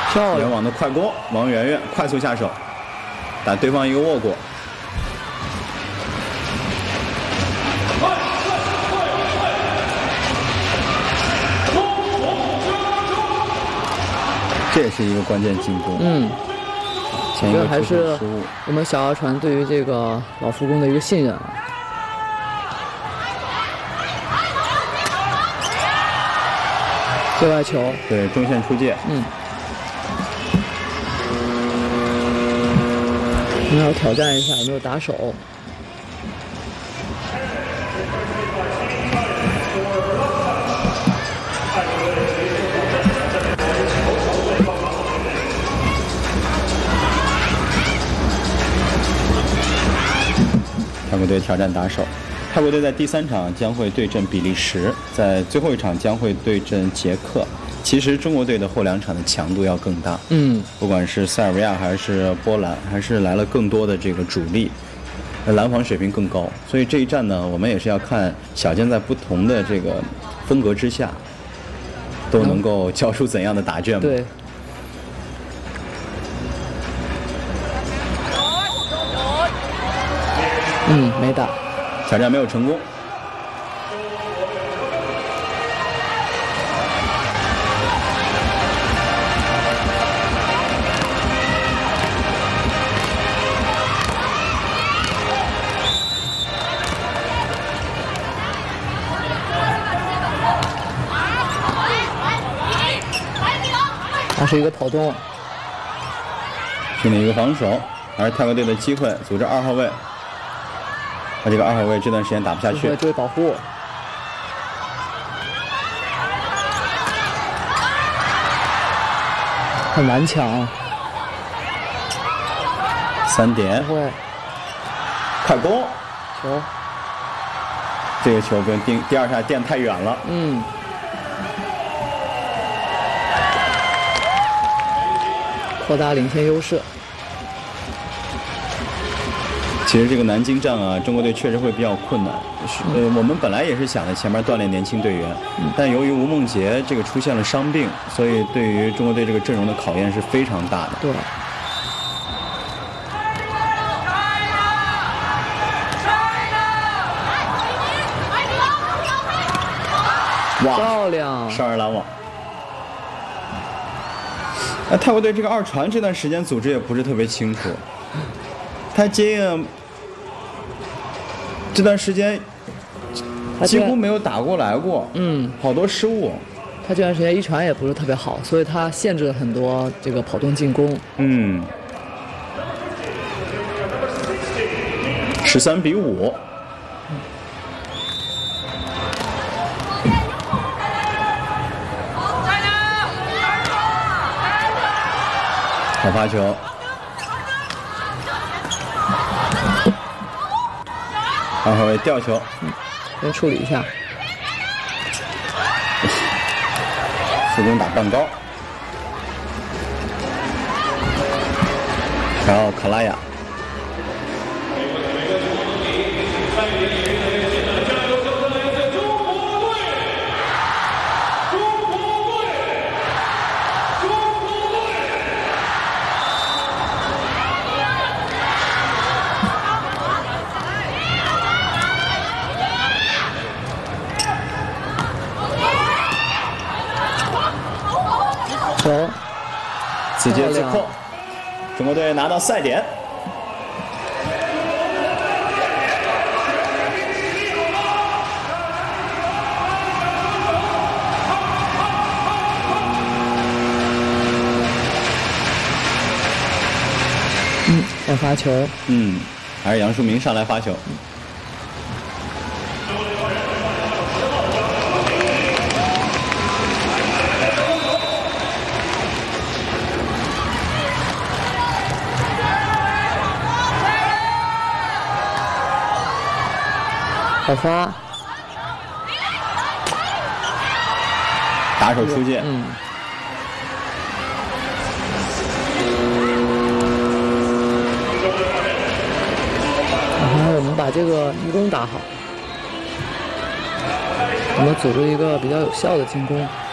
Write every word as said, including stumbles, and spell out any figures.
漂亮！ 联网的快攻，王媛媛快速下手，打对方一个握过。这也是一个关键进攻。 嗯， 前一个还是失误。 我们小姚传对于这个老福宫的一个信任啊。界外球， 对，中线出界。 嗯。我们要挑战一下有没有打手。 泰国队挑战打手。泰国队在第三场将会对阵比利时，在最后一场将会对阵捷克。其实中国队的后两场的强度要更大， 嗯， 不管是塞尔维亚还是波兰，还是来了更多的这个主力，拦防水平更高。所以这一战呢，我们也是要看小健在不同的这个风格之下，都能够交出怎样的答卷。 对。嗯，没打。 挑战没有成功。 那是一个跑动， 进了一个防守，还是泰国队的机会，组织二号位。他这个二号位这段时间打不下去， 注意保护。很顽强。 三点。快攻。 球。 这个球不用定，第二下垫太远了。 嗯。扩大领先优势。 其实这个南京站啊，中国队确实会比较困难。呃，我们本来也是想在前面锻炼年轻队员，但由于吴梦洁这个出现了伤病，所以对于中国队这个阵容的考验是非常大的。 对。 哇， 漂亮！ 少儿拦网。那泰国队这个二传这段时间组织也不是特别清楚，他接应这段时间几乎没有打过来过， 嗯， 好多失误。 他这段时间一传也不是特别好，所以他限制了很多这个跑动进攻。 嗯，十三比五。好发球。二号位吊球， 嗯，先处理一下。 副攻打半高，然后卡拉雅。 球， 自接自扣，中国队拿到赛点。 嗯，要发球。 嗯，还是杨树明上来发球。 好发， 打手出界。 嗯。然后我们把这个一攻打好，我们组织一个比较有效的进攻。